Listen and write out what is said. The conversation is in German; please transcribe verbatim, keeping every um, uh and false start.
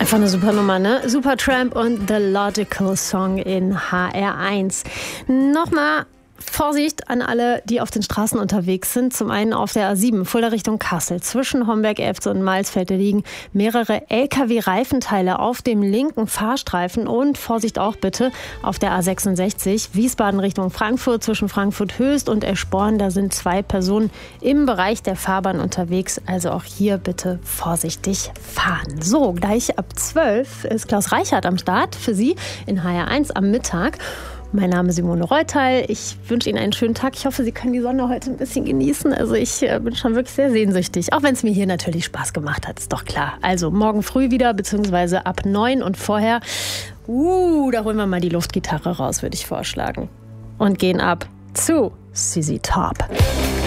Einfach eine super Nummer, ne? Supertramp und The Logical Song in H R eins. Nochmal Vorsicht an alle, die auf den Straßen unterwegs sind. Zum einen auf der A sieben, Fulda Richtung Kassel. Zwischen Homberg-Elfte und Mailsfeld liegen mehrere L K W-Reifenteile auf dem linken Fahrstreifen. Und Vorsicht auch bitte auf der A sechsundsechzig, Wiesbaden Richtung Frankfurt. Zwischen Frankfurt-Höchst und Eschborn, da sind zwei Personen im Bereich der Fahrbahn unterwegs. Also auch hier bitte vorsichtig fahren. So, gleich ab zwölf ist Klaus Reichert am Start für Sie in H R eins am Mittag. Mein Name ist Simone Reuteil. Ich wünsche Ihnen einen schönen Tag. Ich hoffe, Sie können die Sonne heute ein bisschen genießen. Also ich bin schon wirklich sehr sehnsüchtig. Auch wenn es mir hier natürlich Spaß gemacht hat, ist doch klar. Also morgen früh wieder, beziehungsweise ab neun und vorher. Uh, da holen wir mal die Luftgitarre raus, würde ich vorschlagen. Und gehen ab zu Z Z Top.